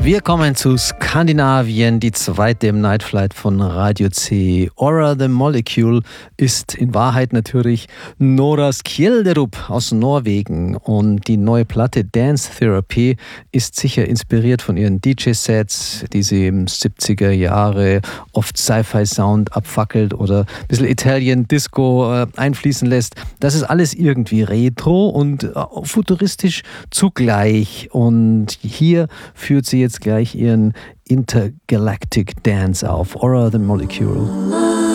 Wir kommen zu Skandinavien, die zweite im Night Flight von Radio C. Aura the Molecule ist in Wahrheit natürlich Nora Skjelderup aus Norwegen und die neue Platte Dance Therapy ist sicher inspiriert von ihren DJ-Sets, die sie im 70er Jahre oft Sci-Fi-Sound abfackelt oder ein bisschen Italian Disco einfließen lässt. Das ist alles irgendwie retro und futuristisch zugleich und hier führt sie jetzt gleich ihren Intergalactic Dance auf. Aura the Molecule.